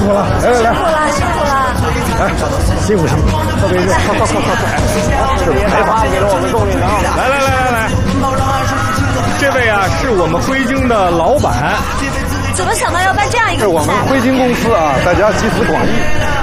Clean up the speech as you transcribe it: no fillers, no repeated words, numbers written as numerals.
苦了，来来来， 辛苦了。 来，辛苦辛苦，特别热，快！这别开发给了我们动力了啊！来，这位啊是我们辉晶的老板。 怎么想到要办这样一个比赛？ 是我们辉晶公司啊，大家集思广益。